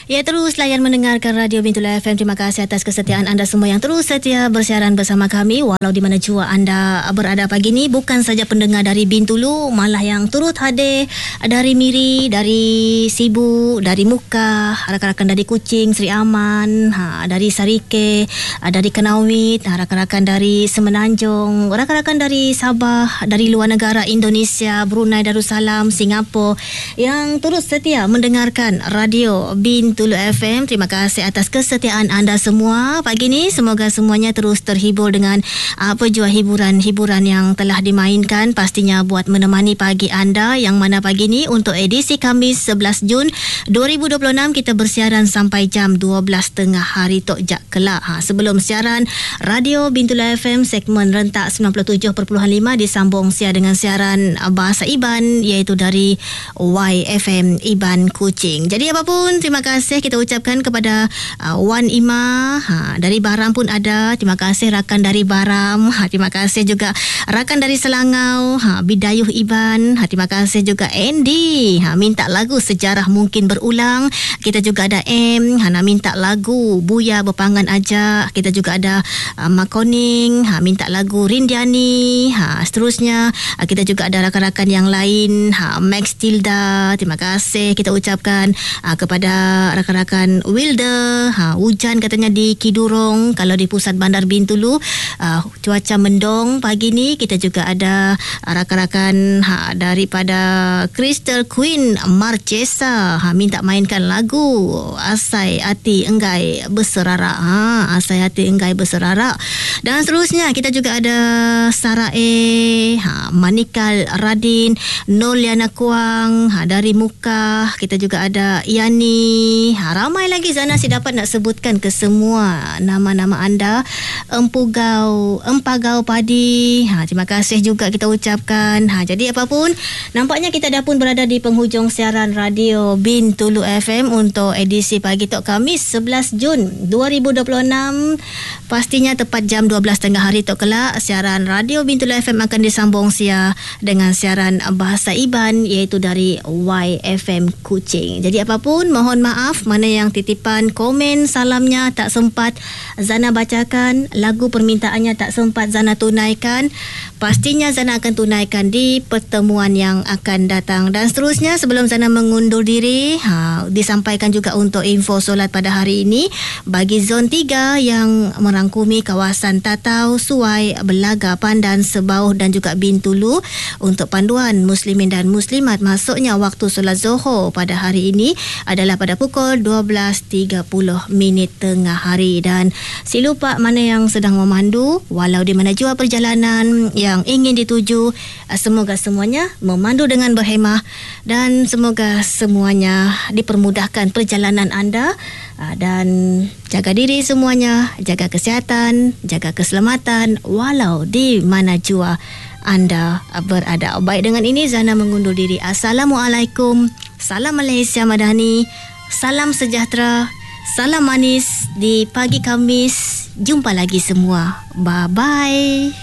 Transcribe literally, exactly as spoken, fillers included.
Ya, terus layan mendengarkan Radio Bintulu F M. Terima kasih atas kesetiaan anda semua yang terus setia bersiaran bersama kami. Walau di mana jua anda berada pagi ini, bukan saja pendengar dari Bintulu, malah yang turut hadir dari Miri, dari Sibu, dari Muka, rakan-rakan dari Kuching, Sri Aman, ha, dari Sarike, dari Kenawit, rakan-rakan dari Semenanjung, rakan-rakan dari Sabah, dari luar negara, Indonesia, Brunei Darussalam, Singapura, yang terus setia mendengarkan Radio Bintulu Bintulu F M. Terima kasih atas kesetiaan anda semua pagi ini. Semoga semuanya terus terhibur dengan apa jua hiburan-hiburan yang telah dimainkan, pastinya buat menemani pagi anda, yang mana pagi ini untuk edisi Khamis sebelas Jun dua ribu dua puluh enam kita bersiaran sampai jam dua belas tengah hari tok jak kelak. Ha, sebelum siaran Radio Bintulu F M segmen rentak sembilan puluh tujuh perpuluhan lima disambung sia dengan siaran bahasa Iban, iaitu dari Y F M Iban Kuching. Jadi apapun, terima kasih kita ucapkan kepada uh, Wan Ima, ha, dari Baram pun ada. Terima kasih rakan dari Baram. Ha, terima kasih juga rakan dari Selangau, ha, Bidayuh Iban. Ha, terima kasih juga Andy, ha, minta lagu Sejarah Mungkin Berulang. Kita juga ada M, ha, nak minta lagu Buya Berpangan Aja. Kita juga ada uh, Makoning, ha, minta lagu Rindiani. Ha, seterusnya uh, kita juga ada rakan-rakan yang lain, ha, Max Tilda. Terima kasih kita ucapkan uh, kepada rakan-rakan Wilder. Ha, hujan katanya di Kidurong. Kalau di pusat bandar Bintulu, uh, cuaca mendung pagi ni. Kita juga ada rakan-rakan ha, daripada Crystal Queen Marchesa, ha, minta mainkan lagu Asai Hati Enggai Berserarak. Ha, Asai Hati Enggai Berserarak. Dan seterusnya kita juga ada Sarae, ha, Manikal Radin, Noliana Kuang, ha, dari Muka. Kita juga ada Yani. Ha, ramai lagi Zana si dapat nak sebutkan ke semua nama-nama anda. Empugau, Empagau Padi, ha, terima kasih juga kita ucapkan. Ha, jadi apapun, nampaknya kita dah pun berada di penghujung siaran Radio Bintulu F M untuk edisi pagi tok Khamis sebelas Jun dua ribu dua puluh enam. Pastinya tepat jam dua belas tengah hari tok kelak, siaran Radio Bintulu F M akan disambung sia dengan siaran bahasa Iban, iaitu dari Y F M Kuching. Jadi apapun, mohon maaf mana yang titipan komen salamnya tak sempat Zana bacakan, lagu permintaannya tak sempat Zana tunaikan. Pastinya Zana akan tunaikan di pertemuan yang akan datang. Dan seterusnya, sebelum Zana mengundur diri, ha, disampaikan juga untuk info solat pada hari ini bagi zon tiga yang merangkumi kawasan Tatau, Suai, Belaga, Pandan, Sebauh dan juga Bintulu. Untuk panduan muslimin dan muslimat, masuknya waktu solat Zuhur pada hari ini adalah pada pukul dua belas tiga puluh minit tengah hari. Dan si lupa mana yang sedang memandu, walau di mana jua perjalanan yang ingin dituju, semoga semuanya memandu dengan berhemah dan semoga semuanya dipermudahkan perjalanan anda. Dan jaga diri semuanya, jaga kesihatan, jaga keselamatan walau di mana jua anda berada. Baik, dengan ini Zana mengundur diri. Assalamualaikum, salam Malaysia Madani, salam sejahtera, salam manis di pagi Khamis. Jumpa lagi semua. Bye-bye.